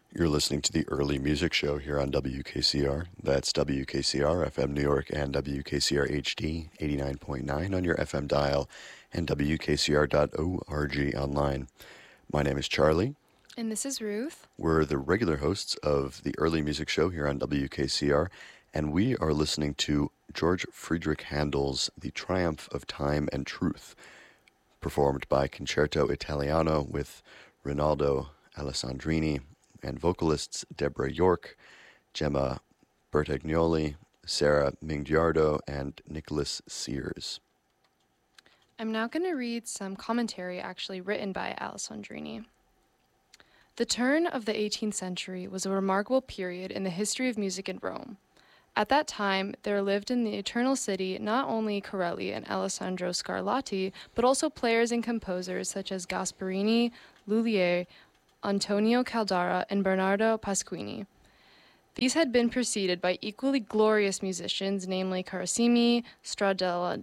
You're listening to the Early Music Show here on WKCR. That's WKCR FM New York and WKCR HD 89.9 on your FM dial and WKCR.org online. My name is Charlie. And this is Ruth. We're the regular hosts of the Early Music Show here on WKCR, and we are listening to George Friedrich Handel's The Triumph of Time and Truth, performed by Concerto Italiano with Rinaldo Alessandrini and vocalists Deborah York, Gemma Bertagnoli, Sarah Mingiardo, and Nicholas Sears. I'm now going to read some commentary actually written by Alessandrini. The turn of the 18th century was a remarkable period in the history of music in Rome. At that time, there lived in the Eternal City not only Corelli and Alessandro Scarlatti, but also players and composers such as Gasparini, Lullier, Antonio Caldara, and Bernardo Pasquini. These had been preceded by equally glorious musicians, namely Carissimi, Stradella,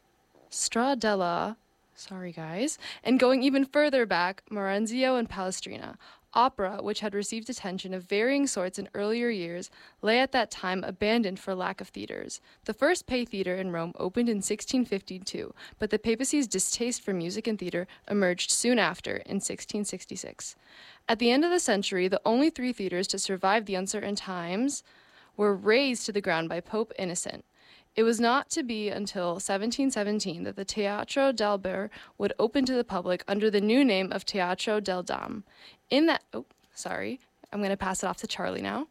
and going even further back, Marenzio and Palestrina. Opera, which had received attention of varying sorts in earlier years, lay at that time abandoned for lack of theaters. The first Pay Theatre in Rome opened in 1652, but the papacy's distaste for music and theatre emerged soon after, in 1666. At the end of the century, the only three theatres to survive the uncertain times were razed to the ground by Pope Innocent. It was not to be until 1717 that the Teatro del Ber would open to the public under the new name of Teatro del Dam. I'm going to pass it off to Charlie now.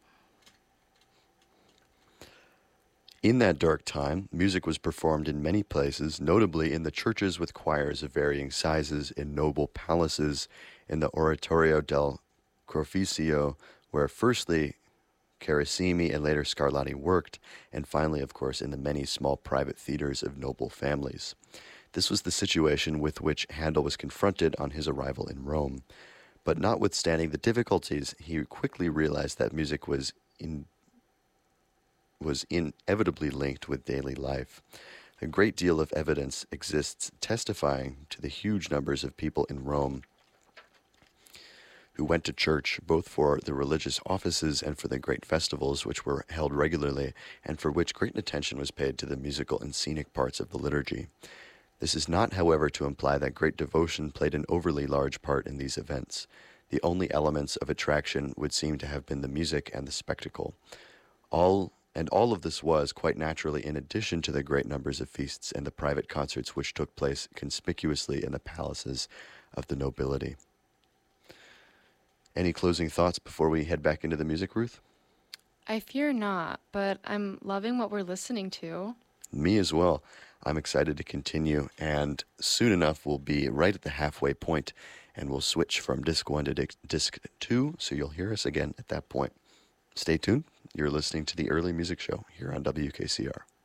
In that dark time, music was performed in many places, notably in the churches with choirs of varying sizes, in noble palaces, in the Oratorio del Crocifisso, where firstly Carissimi and later Scarlatti worked, and finally, of course, in the many small private theaters of noble families. This was the situation with which Handel was confronted on his arrival in Rome. But notwithstanding the difficulties, he quickly realized that music was inevitably linked with daily life. A great deal of evidence exists testifying to the huge numbers of people in Rome who went to church both for the religious offices and for the great festivals which were held regularly, and for which great attention was paid to the musical and scenic parts of the liturgy. This is not, however, to imply that great devotion played an overly large part in these events. The only elements of attraction would seem to have been the music and the spectacle. All of this was, quite naturally, in addition to the great numbers of feasts and the private concerts which took place conspicuously in the palaces of the nobility. Any closing thoughts before we head back into the music, Ruth? I fear not, but I'm loving what we're listening to. Me as well. I'm excited to continue, and soon enough we'll be right at the halfway point, and we'll switch from disc 1 to disc 2, so you'll hear us again at that point. Stay tuned. You're listening to the Early Music Show here on WKCR.